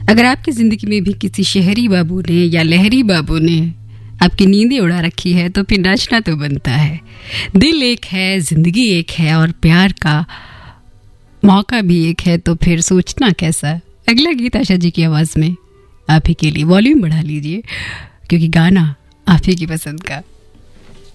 अगर आपकी ज़िंदगी में भी किसी शहरी बाबू ने या लहरी बाबू ने आपकी नींदें उड़ा रखी है तो फिर नाचना तो बनता है। दिल एक है, ज़िंदगी एक है और प्यार का मौका भी एक है, तो फिर सोचना कैसा। अगला गीत आशा जी की आवाज़ में आप ही के लिए, वॉल्यूम बढ़ा लीजिए क्योंकि गाना आप ही की पसंद का।